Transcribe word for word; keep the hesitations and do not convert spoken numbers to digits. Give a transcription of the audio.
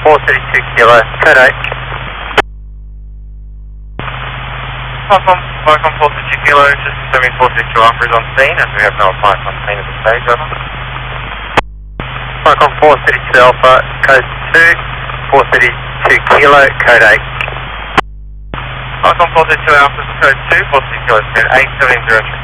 four thirty-two kilo, code eight. Falcon, Falcon four thirty-two kilo, just confirming four thirty-two Alpha is on scene as we have no appliance on scene at this stage, over. Falcon four thirty-two Alpha, code two, four thirty-two kilo, code eight. Falcon four thirty-two Alpha, code two, four thirty-two kilo, code eight, seven zero three.